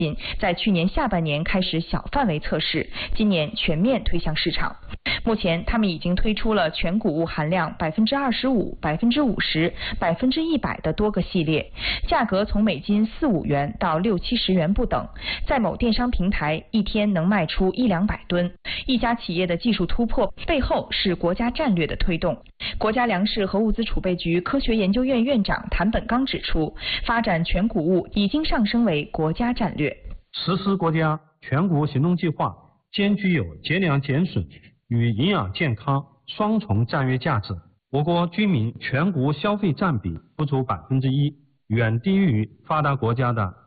在去年下半年开始小范围测试，今年全面推向市场。目前，他们已经推出了全谷物含量25%、50%、100%的多个系列，价格从每斤4、5元到6、70元不等。在某电商平台，一天能卖出100、200吨。一家企业的技术突破背后是国家战略的推动。国家粮食和物资储备局科学研究院院长谭本刚指出，发展全谷物已经上升为国家战略。 实施国家全谷物行动计划，兼具有节粮减损与营养健康双重战略价值。我国居民全谷物消费占比不足1%，远低于发达国家的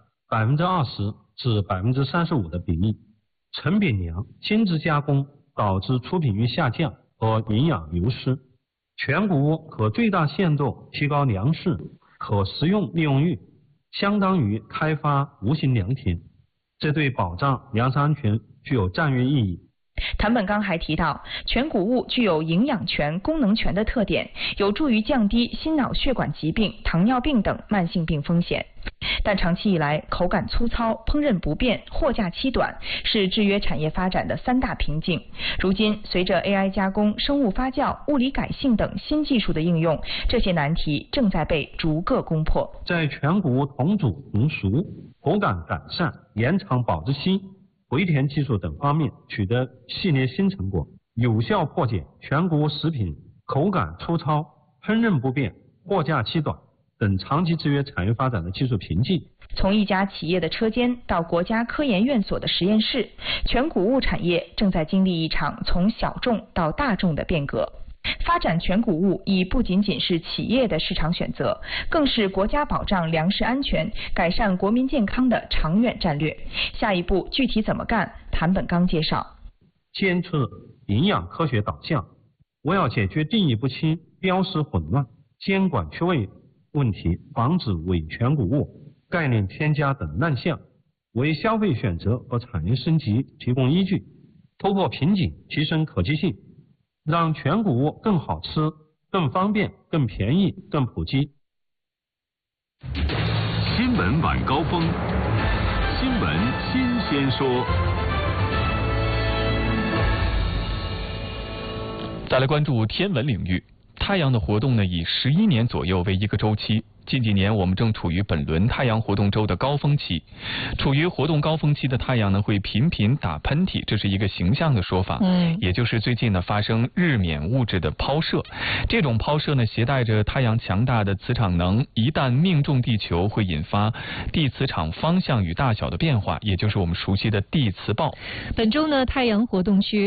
20%至35%的比例。成品粮精致加工导致出品率下降和营养流失。全谷物可最大限度提高粮食可食用利用率，相当于开发无形良田，这对保障粮食安全具有战略意义。 谭本刚还提到，全谷物具有营养全、功能全的特点，有助于降低心脑血管疾病、糖尿病等慢性病风险。但长期以来，口感粗糙、烹饪不便、货架期短是制约产业发展的3大瓶颈。如今，随着 AI 加工、生物发酵、物理改性等新技术的应用，这些难题正在被逐个攻破。 在全谷物同煮同熟、口感改善、延长保质期、回填技术等方面取得系列新成果，有效破解全谷物食品口感粗糙、烹饪不便、货架期短等长期制约产业发展的技术瓶颈。 从一家企业的车间到国家科研院所的实验室，全谷物产业正在经历一场从小众到大众的变革。发展全谷物已不仅仅是企业的市场选择，更是国家保障粮食安全、改善国民健康的长远战略。下一步具体怎么干？谭本刚介绍， 坚持营养科学导向，我要解决定义不清、标识混乱、监管缺位问题，防止伪全谷物、概念添加等乱象，为消费选择和产业升级提供依据，突破瓶颈，提升可及性，让全谷物更好吃、更方便、更便宜、更普及。 新闻晚高峰，新闻新鲜说。 再来关注天文领域，太阳的活动呢，以11年左右为一个周期。近几年，我们正处于本轮太阳活动周的高峰期。处于活动高峰期的太阳呢，会频频打喷嚏，这是一个形象的说法。也就是最近呢发生日冕物质的抛射。这种抛射呢，携带着太阳强大的磁场能，一旦命中地球，会引发地磁场方向与大小的变化，也就是我们熟悉的地磁暴。 本周呢，太阳活动区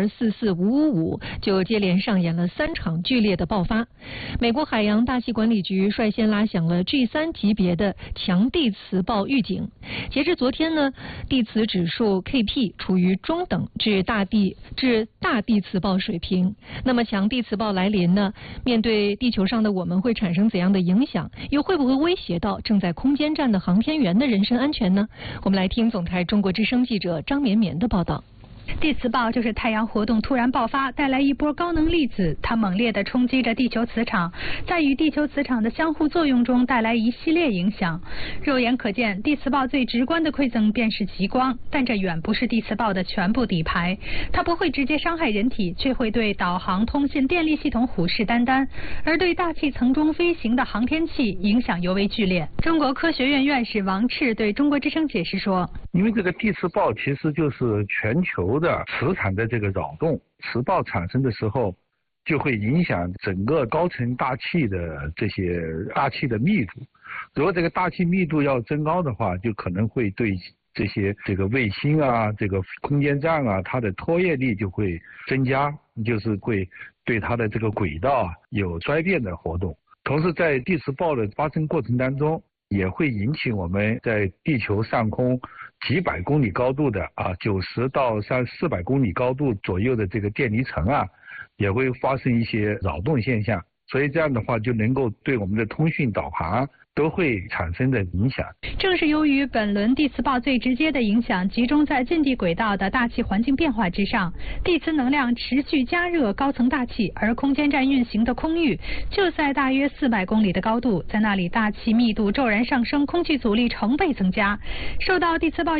AR44555就接连上演了3场剧烈的爆发。美国海洋大气管理局率先拉响了 G3 级别的强地磁暴预警。截至昨天呢，地磁指数 KP 处于中等至大地磁暴水平。那么强地磁暴来临呢，面对地球上的我们会产生怎样的影响？又会不会威胁到正在空间站的航天员的人身安全呢？我们来听总台中国之声记者张绵绵的报道。 地磁暴就是太阳活动突然爆发，带来一波高能粒子，它猛烈地冲击着地球磁场，在与地球磁场的相互作用中带来一系列影响。肉眼可见，地磁暴最直观的馈赠便是极光，但这远不是地磁暴的全部底牌。它不会直接伤害人体，却会对导航、通信、电力系统虎视眈眈，而对大气层中飞行的航天器影响尤为剧烈。中国科学院院士王赤对中国之声解释说， 因为这个地磁暴其实就是全球的磁场的这个扰动，磁暴产生的时候就会影响整个高层大气的这些大气的密度。如果这个大气密度要增高的话，就可能会对这个卫星啊、这个空间站啊，它的拖曳力就会增加，就是会对它的这个轨道有衰变的活动。同时在地磁暴的发生过程当中，也会引起我们在地球上空几百公里高度的90到400公里高度左右的这个电离层也会发生一些扰动现象。所以这样的话就能够对我们的通讯导航都会产生的影响。 正是由于本轮地磁暴最直接的影响集中在近地轨道的大气环境变化之上，地磁能量持续加热高层大气，而空间站运行的空域就在大约400公里的高度，在那里大气密度骤然上升，空气阻力成倍增加，受到地磁暴